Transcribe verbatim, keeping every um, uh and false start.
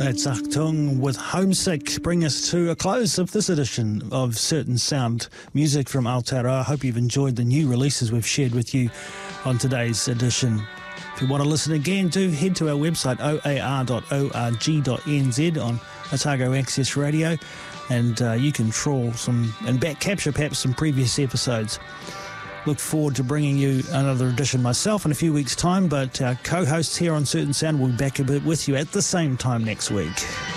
That's Achtung with Homesick, bring us to a close of this edition of Certain Sound music from Aotearoa. I hope you've enjoyed the new releases we've shared with you on today's edition. If you want to listen again, do head to our website o a r dot org dot n z on Otago Access Radio, and uh, you can trawl some and back capture perhaps some previous episodes. Look forward to bringing you another edition myself in a few weeks' time, but our co-hosts here on Certain Sound will be back a bit with you at the same time next week.